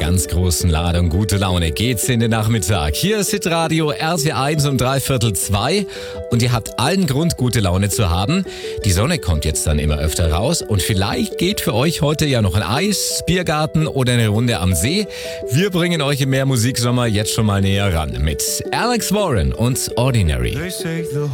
ganz großen Ladung gute Laune geht's in den Nachmittag. Hier ist Hitradio RT1 um 2:45 und ihr habt allen Grund, gute Laune zu haben. Die Sonne kommt jetzt dann immer öfter raus und vielleicht geht für euch heute ja noch ein Eis, Biergarten oder eine Runde am See. Wir bringen euch im Mehr Musiksommer jetzt schon mal näher ran mit Alex Warren und Ordinary.